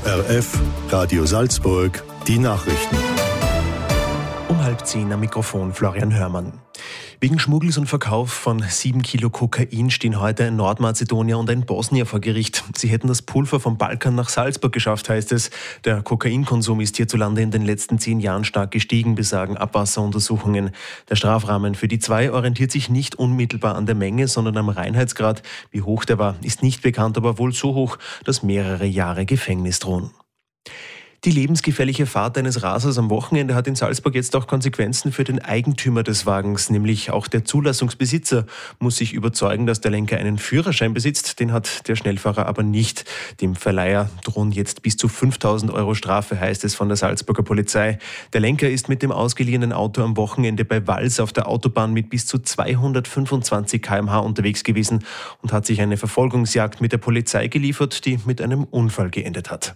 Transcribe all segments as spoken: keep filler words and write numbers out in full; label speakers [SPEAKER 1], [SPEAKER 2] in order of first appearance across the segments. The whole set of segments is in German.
[SPEAKER 1] R F, Radio Salzburg, die Nachrichten.
[SPEAKER 2] Um halb zehn am Mikrofon Florian Hörmann. Wegen Schmuggels und Verkauf von sieben Kilo Kokain stehen heute ein Nordmazedonier und ein Bosnier vor Gericht. Sie hätten das Pulver vom Balkan nach Salzburg geschafft, heißt es. Der Kokainkonsum ist hierzulande in den letzten zehn Jahren stark gestiegen, besagen Abwasseruntersuchungen. Der Strafrahmen für die zwei orientiert sich nicht unmittelbar an der Menge, sondern am Reinheitsgrad. Wie hoch der war, ist nicht bekannt, aber wohl so hoch, dass mehrere Jahre Gefängnis drohen. Die lebensgefährliche Fahrt eines Rasers am Wochenende hat in Salzburg jetzt auch Konsequenzen für den Eigentümer des Wagens, nämlich auch der Zulassungsbesitzer muss sich überzeugen, dass der Lenker einen Führerschein besitzt. Den hat der Schnellfahrer aber nicht. Dem Verleiher drohen jetzt bis zu fünftausend Euro Strafe, heißt es von der Salzburger Polizei. Der Lenker ist mit dem ausgeliehenen Auto am Wochenende bei Wals auf der Autobahn mit bis zu zweihundertfünfundzwanzig Kilometer pro Stunde unterwegs gewesen und hat sich eine Verfolgungsjagd mit der Polizei geliefert, die mit einem Unfall geendet hat.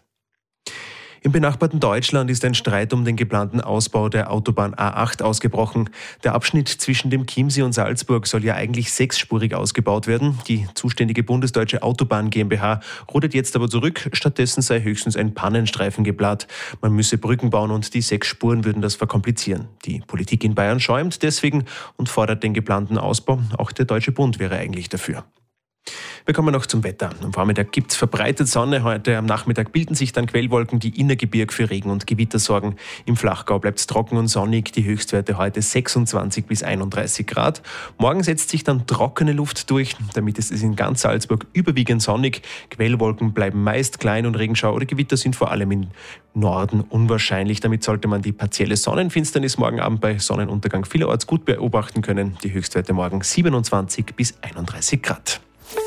[SPEAKER 2] Im benachbarten Deutschland ist ein Streit um den geplanten Ausbau der Autobahn A acht ausgebrochen. Der Abschnitt zwischen dem Chiemsee und Salzburg soll ja eigentlich sechsspurig ausgebaut werden. Die zuständige Bundesdeutsche Autobahn GmbH rudert jetzt aber zurück. Stattdessen sei höchstens ein Pannenstreifen geplant. Man müsse Brücken bauen und die sechs Spuren würden das verkomplizieren. Die Politik in Bayern schäumt deswegen und fordert den geplanten Ausbau. Auch der Deutsche Bund wäre eigentlich dafür. Wir kommen noch zum Wetter. Am Vormittag gibt es verbreitet Sonne. Heute am Nachmittag bilden sich dann Quellwolken, die innergebirg für Regen und Gewitter sorgen. Im Flachgau bleibt es trocken und sonnig. Die Höchstwerte heute sechsundzwanzig bis einunddreißig Grad. Morgen setzt sich dann trockene Luft durch. Damit ist es in ganz Salzburg überwiegend sonnig. Quellwolken bleiben meist klein und Regenschau oder Gewitter sind vor allem im Norden unwahrscheinlich. Damit sollte man die partielle Sonnenfinsternis morgen Abend bei Sonnenuntergang vielerorts gut beobachten können. Die Höchstwerte morgen siebenundzwanzig bis einunddreißig Grad.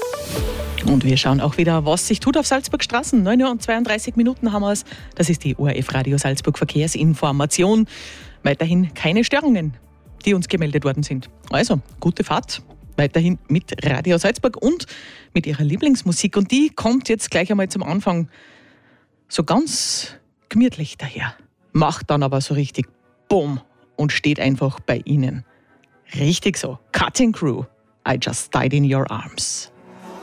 [SPEAKER 3] Und wir schauen auch wieder, was sich tut auf Salzburg Straßen. neun Uhr und zweiunddreißig Minuten haben wir es. Das ist die O R F Radio Salzburg Verkehrsinformation. Weiterhin keine Störungen, die uns gemeldet worden sind. Also, gute Fahrt. Weiterhin mit Radio Salzburg und mit ihrer Lieblingsmusik. Und die kommt jetzt gleich einmal zum Anfang so ganz gemütlich daher. Macht dann aber so richtig Bumm und steht einfach bei Ihnen. Richtig so. Cutting Crew. I just died in your arms.